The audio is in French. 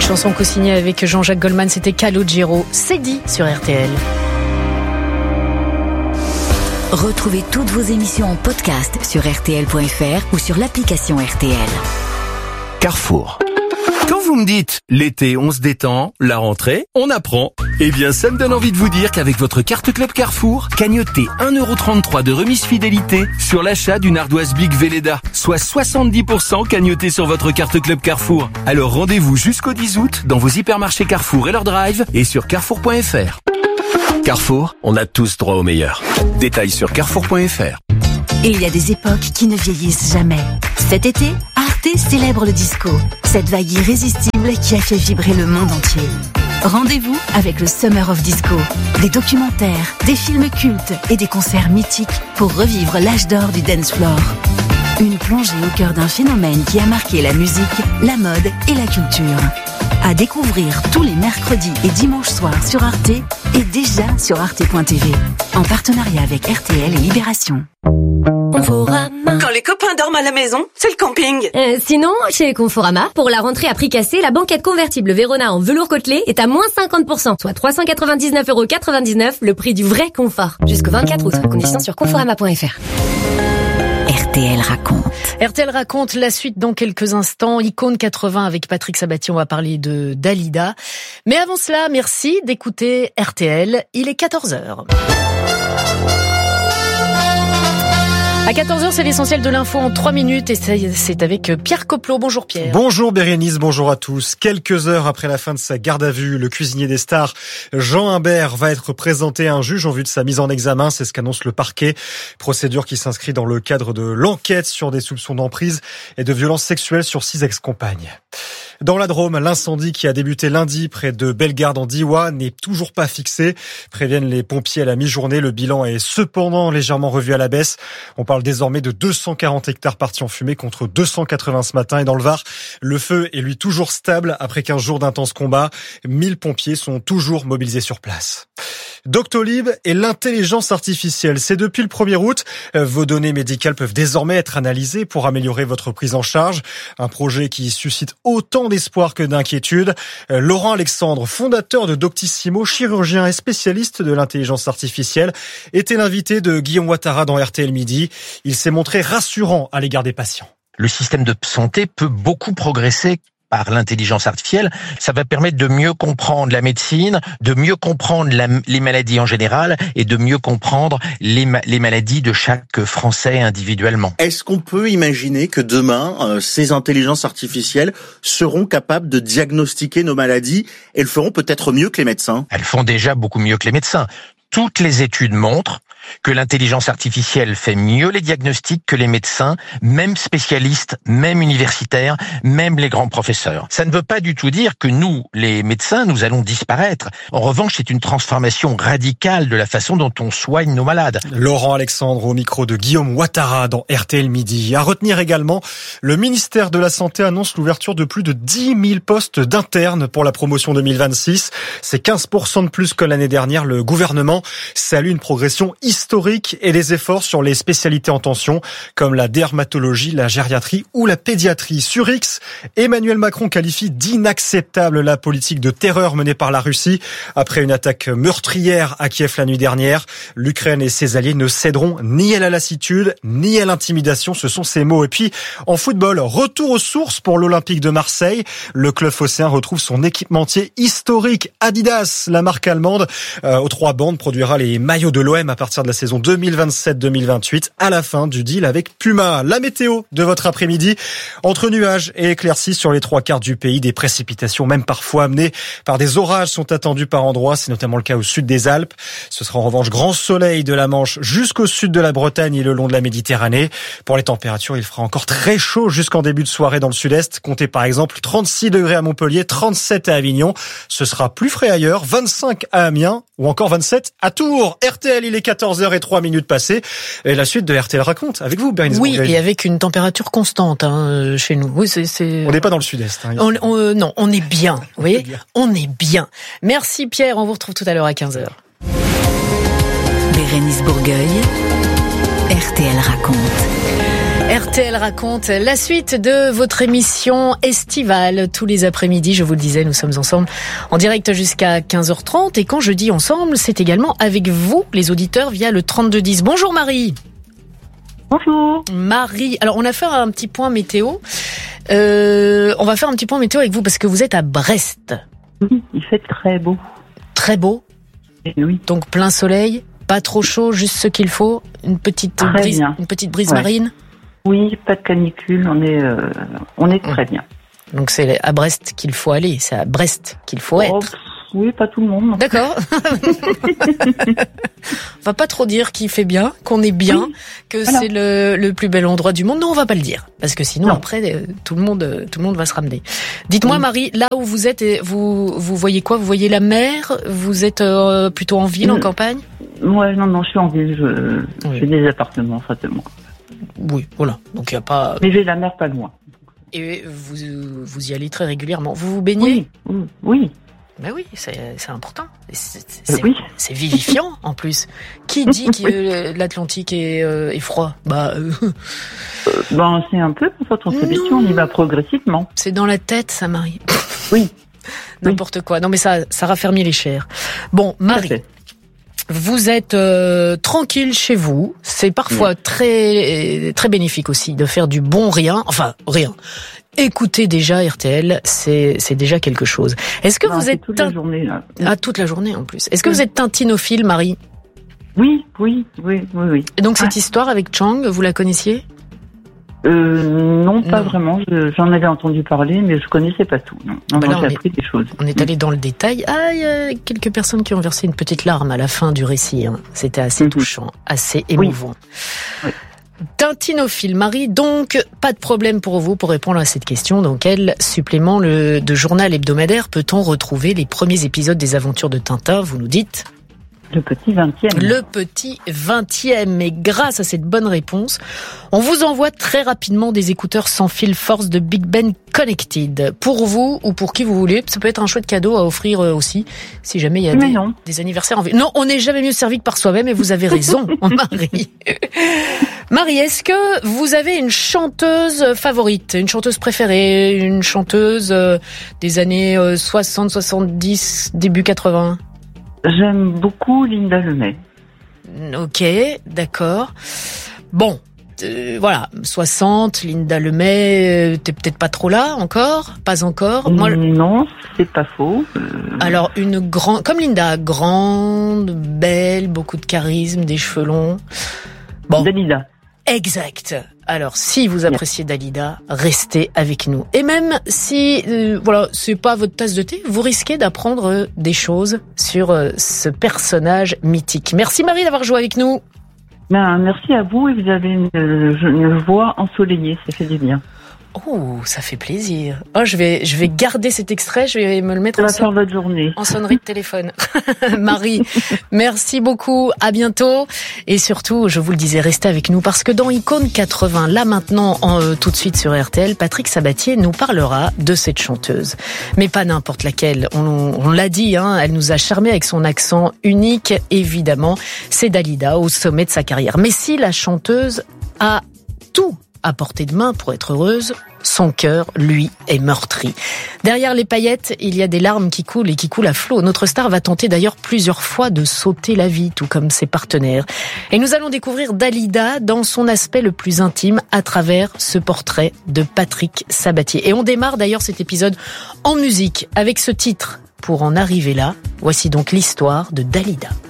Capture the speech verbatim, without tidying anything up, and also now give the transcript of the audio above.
chanson co-signée avec Jean-Jacques Goldman, c'était Calogero. C'est dit sur R T L. Retrouvez toutes vos émissions en podcast sur R T L point F R ou sur l'application R T L. Carrefour. Quand vous me dites l'été on se détend, la rentrée on apprend, eh bien ça me donne envie de vous dire qu'avec votre carte Club Carrefour, cagnotez un euro trente-trois de remise fidélité sur l'achat d'une ardoise Big Velleda, soit soixante-dix pour cent cagnoté sur votre carte Club Carrefour. Alors rendez-vous jusqu'au dix août dans vos hypermarchés Carrefour et leur drive et sur carrefour point F R. Carrefour, on a tous droit au meilleur. Détails sur carrefour point F R. Il y a des époques qui ne vieillissent jamais. Cet été, Arte célèbre le disco, cette vague irrésistible qui a fait vibrer le monde entier. Rendez-vous avec le Summer of Disco. Des documentaires, des films cultes et des concerts mythiques pour revivre l'âge d'or du dance floor. Une plongée au cœur d'un phénomène qui a marqué la musique, la mode et la culture. À découvrir tous les mercredis et dimanches soirs sur Arte et déjà sur arte point t v. En partenariat avec R T L et Libération. Conforama. Quand les copains dorment à la maison, c'est le camping. Euh, sinon, chez Conforama, pour la rentrée à prix cassé, la banquette convertible Vérona en velours côtelé est à moins cinquante pour cent, soit trois cent quatre-vingt-dix-neuf euros quatre-vingt-dix-neuf, le prix du vrai confort. Jusqu'au vingt-quatre août, conditions sur conforama point F R. R T L raconte. R T L raconte la suite dans quelques instants. Icône quatre-vingts avec Patrick Sabatier, on va parler de Dalida. Mais avant cela, merci d'écouter R T L. Il est quatorze heures. À quatorze heures, c'est l'essentiel de l'info en trois minutes et c'est avec Pierre Coplot. Bonjour Pierre. Bonjour Bérénice, bonjour à tous. Quelques heures après la fin de sa garde à vue, le cuisinier des stars, Jean Imbert, va être présenté à un juge en vue de sa mise en examen. C'est ce qu'annonce le parquet. Procédure qui s'inscrit dans le cadre de l'enquête sur des soupçons d'emprise et de violences sexuelles sur six ex-compagnes. Dans la Drôme, l'incendie qui a débuté lundi près de Bellegarde en Diois n'est toujours pas fixé. Préviennent les pompiers à la mi-journée. Le bilan est cependant légèrement revu à la baisse. On parle désormais de deux cent quarante hectares partis en fumée contre deux cent quatre-vingts ce matin. Et dans le Var, le feu est lui toujours stable après quinze jours d'intenses combats. mille pompiers sont toujours mobilisés sur place. Doctolib et l'intelligence artificielle. C'est depuis le premier août. Vos données médicales peuvent désormais être analysées pour améliorer votre prise en charge. Un projet qui suscite autant d'espoir que d'inquiétude. Laurent Alexandre, fondateur de Doctissimo, chirurgien et spécialiste de l'intelligence artificielle, était l'invité de Guillaume Ouattara dans R T L Midi. Il s'est montré rassurant à l'égard des patients. Le système de santé peut beaucoup progresser par l'intelligence artificielle. Ça va permettre de mieux comprendre la médecine, de mieux comprendre la, les maladies en général et de mieux comprendre les, les maladies de chaque Français individuellement. Est-ce qu'on peut imaginer que demain, euh, ces intelligences artificielles seront capables de diagnostiquer nos maladies et le feront peut-être mieux que les médecins ? Elles font déjà beaucoup mieux que les médecins. Toutes les études montrent que l'intelligence artificielle fait mieux les diagnostics que les médecins, même spécialistes, même universitaires, même les grands professeurs. Ça ne veut pas du tout dire que nous, les médecins, nous allons disparaître. En revanche, c'est une transformation radicale de la façon dont on soigne nos malades. Laurent Alexandre au micro de Guillaume Ouattara dans R T L Midi. À retenir également, le ministère de la Santé annonce l'ouverture de plus de dix mille postes d'internes pour la promotion deux mille vingt-six. C'est quinze pour cent de plus que l'année dernière. Le gouvernement salue une progression historique et des efforts sur les spécialités en tension comme la dermatologie, la gériatrie ou la pédiatrie. Sur X, Emmanuel Macron qualifie d'inacceptable la politique de terreur menée par la Russie après une attaque meurtrière à Kiev la nuit dernière. L'Ukraine et ses alliés ne céderont ni à la lassitude ni à l'intimidation, ce sont ses mots. Et puis en football, retour aux sources pour l'Olympique de Marseille. Le club phocéen retrouve son équipementier historique Adidas, la marque allemande, euh, aux trois bandes produira les maillots de l'O M à partir de la saison deux mille vingt-sept deux mille vingt-huit à la fin du deal avec Puma. La météo de votre après-midi, entre nuages et éclaircies sur les trois quarts du pays, des précipitations même parfois amenées par des orages sont attendus par endroits, c'est notamment le cas au sud des Alpes. Ce sera en revanche grand soleil de la Manche jusqu'au sud de la Bretagne et le long de la Méditerranée. Pour les températures, il fera encore très chaud jusqu'en début de soirée dans le sud-est. Comptez par exemple trente-six degrés à Montpellier, trente-sept à Avignon. Ce sera plus frais ailleurs, vingt-cinq à Amiens ou encore vingt-sept à Tours. R T L, il est quatorze heures et trois minutes passées. Et la suite de R T L raconte avec vous, Bérénice. Oui, Bourgueil. Et avec une température constante hein, chez nous. Oui, c'est, c'est... On n'est pas dans le sud-est. Hein, on, on, euh, non, on est bien. Vous voyez, on est bien. Merci Pierre, on vous retrouve tout à l'heure à quinze heures. Bérénice Bourgueil, R T L raconte. R T L raconte la suite de votre émission estivale tous les après-midi. Je vous le disais, nous sommes ensemble en direct jusqu'à quinze heures trente. Et quand je dis ensemble, c'est également avec vous, les auditeurs, via le trente-deux dix. Bonjour Marie. Bonjour. Marie. Alors, on a fait un petit point météo. Euh, on va faire un petit point météo avec vous parce que vous êtes à Brest. Oui, il fait très beau. Très beau. Et oui. Donc plein soleil, pas trop chaud, juste ce qu'il faut. Une petite très brise, bien. une petite brise ouais. marine. Oui, pas de canicule, on est, euh, on est très bien. Donc c'est à Brest qu'il faut aller, c'est à Brest qu'il faut oh, être. Pff, oui, pas tout le monde. D'accord. On va pas trop dire qu'il fait bien, qu'on est bien, oui, que voilà. C'est le, le plus bel endroit du monde. Non, on va pas le dire, parce que sinon non. après tout le monde, tout le monde va se ramener. Dites-moi, oui. Marie, là où vous êtes, vous, vous voyez quoi? Vous voyez la mer? Vous êtes euh, plutôt en ville, mmh. en campagne? Ouais, non, non, je suis en ville. Je, oui. J'ai des appartements, certainement. Oui, voilà. Donc il y a pas. Mais j'ai la mer pas loin. Et vous, vous y allez très régulièrement. Vous vous baignez? Oui. Oui. Mais oui, c'est, c'est important. C'est, c'est, oui. c'est vivifiant en plus. Qui dit que oui. l'Atlantique est, euh, est froid? Bah, euh... Euh, ben c'est un peu quand on s'habitue, on y va progressivement. C'est dans la tête, ça, Marie. Oui. N'importe oui. quoi. Non, mais ça, ça raffermit les chairs. Bon, Marie. Vous êtes euh, tranquille chez vous. C'est parfois oui. très très bénéfique aussi de faire du bon rien. Enfin, rien. Écoutez déjà R T L, c'est c'est déjà quelque chose. Est-ce que non, vous êtes toute teint... la journée là. Ah, toute la journée en plus. Est-ce que oui. vous êtes tintinophile, Marie? Oui, oui, oui, oui, oui. Et donc cette ah. histoire avec Chang, vous la connaissiez? Euh, non, pas non. vraiment. Je, j'en avais entendu parler, mais je connaissais pas tout. Non, non, bah non j'ai appris est, des choses. On est allé dans le détail. Ah, il y a quelques personnes qui ont versé une petite larme à la fin du récit. Hein. C'était assez mm-hmm. touchant, assez émouvant. Oui. Oui. Tintinophile, Marie, donc pas de problème pour vous pour répondre à cette question. Dans quel supplément le, de journal hebdomadaire peut-on retrouver les premiers épisodes des aventures de Tintin? Vous nous dites? Le petit vingtième. Le petit vingtième. Et grâce à cette bonne réponse, on vous envoie très rapidement des écouteurs sans fil Force de Big Ben Connected. Pour vous ou pour qui vous voulez. Ça peut être un chouette cadeau à offrir aussi, si jamais il y a des, des anniversaires en vie. Non, on n'est jamais mieux servi que par soi-même et vous avez raison, Marie. Marie, est-ce que vous avez une chanteuse favorite, une chanteuse préférée, une chanteuse des années soixante, soixante-dix, début quatre-vingts? J'aime beaucoup Linda Lemay. Ok, d'accord. Bon, euh, voilà, soixante, Linda Lemay, euh, t'es peut-être pas trop là encore? Pas encore? Moi, non, c'est pas faux. Euh... Alors, une grande, comme Linda, grande, belle, beaucoup de charisme, des cheveux longs. Bon. Dalida. Exact. Alors, si vous appréciez Dalida, restez avec nous. Et même si, euh, voilà, c'est pas votre tasse de thé, vous risquez d'apprendre euh, des choses sur euh, ce personnage mythique. Merci Marie d'avoir joué avec nous. Ben, merci à vous et vous avez une, une voix ensoleillée, ça fait du bien. Oh, ça fait plaisir. Oh, je vais, je vais garder cet extrait, je vais me le mettre ça en, va son... faire votre journée. en sonnerie de téléphone. Marie, merci beaucoup, à bientôt. Et surtout, je vous le disais, restez avec nous parce que dans Icône quatre-vingts, là maintenant, en, euh, tout de suite sur R T L, Patrick Sabatier nous parlera de cette chanteuse. Mais pas n'importe laquelle. On, on l'a dit, hein, elle nous a charmé avec son accent unique, évidemment. C'est Dalida au sommet de sa carrière. Mais si la chanteuse a tout à portée de main pour être heureuse, son cœur, lui, est meurtri. Derrière les paillettes, il y a des larmes qui coulent et qui coulent à flot. Notre star va tenter d'ailleurs plusieurs fois de sauter la vie, tout comme ses partenaires. Et nous allons découvrir Dalida dans son aspect le plus intime à travers ce portrait de Patrick Sabatier. Et on démarre d'ailleurs cet épisode en musique avec ce titre. Pour en arriver là, voici donc l'histoire de Dalida.